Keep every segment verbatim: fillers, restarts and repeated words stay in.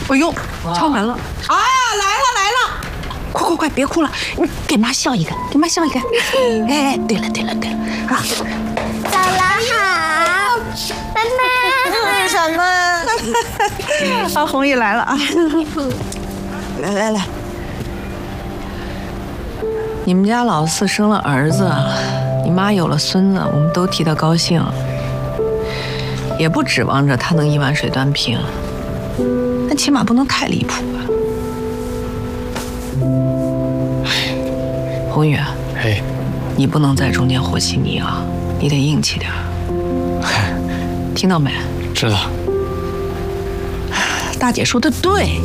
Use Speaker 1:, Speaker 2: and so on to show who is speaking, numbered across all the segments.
Speaker 1: 哎呦，敲门了！
Speaker 2: 哎呀，来了来了！
Speaker 1: 快快快，别哭了，你给妈笑一个，给妈笑一个。哎，对了对了对了啊！
Speaker 3: 姥姥好，妈妈为什么？
Speaker 1: 阿红也来了啊！来来来，你们家老四生了儿子，你妈有了孙子，我们都替他高兴，也不指望着他能一碗水端平，但起码不能太离谱吧。红宇，
Speaker 4: 嘿，
Speaker 1: 你不能在中间和稀泥啊，你得硬气点，听到没？
Speaker 4: 知道。
Speaker 1: 大姐说的对。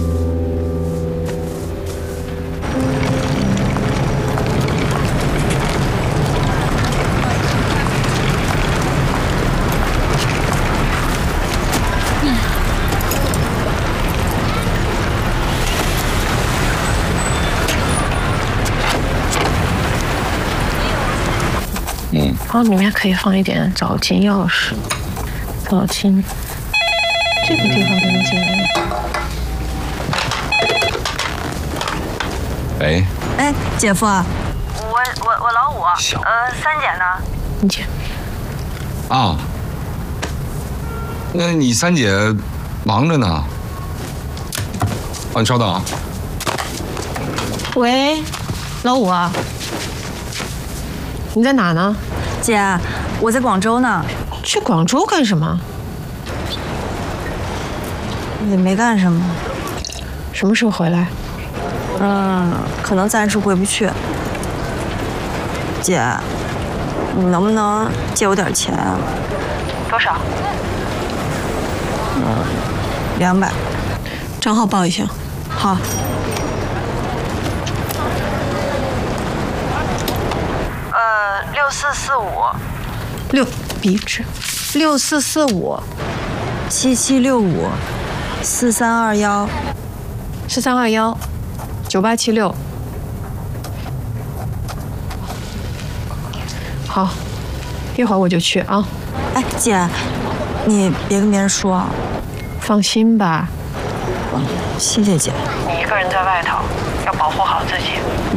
Speaker 4: 嗯，
Speaker 5: 然后里面可以放一点找金钥匙，找金，这个地方能进来。
Speaker 4: 喂，
Speaker 6: 哎，姐夫，我
Speaker 3: 我我老五，呃，三姐呢？
Speaker 5: 你姐。
Speaker 4: 啊，那你三姐忙着呢。啊，你稍等啊。
Speaker 5: 喂，老五啊，你在哪呢？
Speaker 6: 姐，我在广州呢。
Speaker 5: 去广州干什么？
Speaker 6: 也没干什么。
Speaker 5: 什么时候回来？
Speaker 6: 嗯，可能暂时回不去。姐，你能不能借我点钱啊？
Speaker 3: 多少？
Speaker 6: 嗯，两百。
Speaker 5: 账号报一下。
Speaker 6: 好。
Speaker 3: 呃，六四四五。
Speaker 5: 六笔纸。六四四五。
Speaker 6: 七七六五。四三二幺。
Speaker 5: 四三二幺。九八七六。好，一会儿我就去啊。
Speaker 6: 哎，姐，你别跟别人说。
Speaker 5: 放心吧。
Speaker 6: 谢谢姐。
Speaker 3: 你一个人在外头，要保护好自己。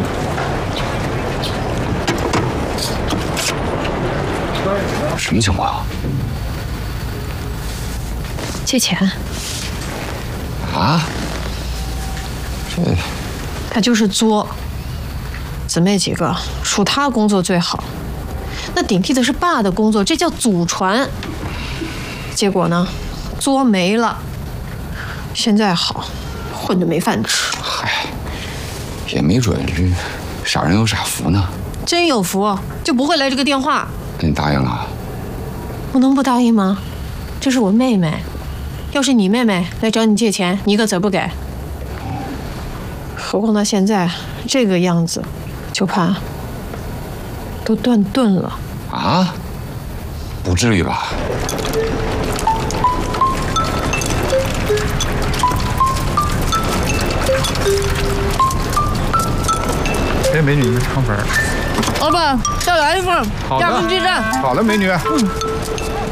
Speaker 4: 什么情况？
Speaker 5: 借钱。
Speaker 4: 啊？这……
Speaker 5: 他就是作。姊妹几个，属他工作最好。那顶替的是爸的工作，这叫祖传。结果呢，作没了。现在好，混着没饭吃。
Speaker 4: 嗨，也没准这傻人有傻福呢。
Speaker 5: 真有福，就不会来这个电话。
Speaker 4: 那你答应了？
Speaker 5: 不能不答应吗？这是我妹妹，要是你妹妹来找你借钱，你一个子不给。何况她现在这个样子，就怕都断顿了。
Speaker 4: 啊？不至于吧？
Speaker 7: 哎，美女，你们尝粉。
Speaker 1: 老板，再来一份，
Speaker 7: 好的。
Speaker 1: 加份鸡蛋。
Speaker 7: 好的，美女。
Speaker 1: 嗯。